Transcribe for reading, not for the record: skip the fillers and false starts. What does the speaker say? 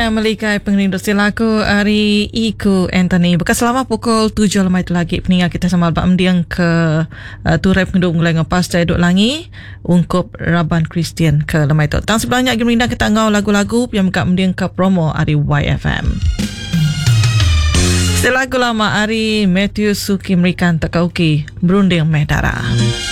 Tahniah melikai pengiring dosi lagu Ari Iku Anthony. Bekas selama pukul 7 lemai tu lagi peningat kita sama albam mendiang ke turai pengenduk mulai ngepas jaya duk langi ungkup Raban Kristian ke lemai tu. Tang sebelahnya lagi merindang kita ngau lagu-lagu yang mengak mendiang ke promo Ari YFM. Setelah lagu lama Ari Matthew Suki Merikan Takauki Berunding Mehdara.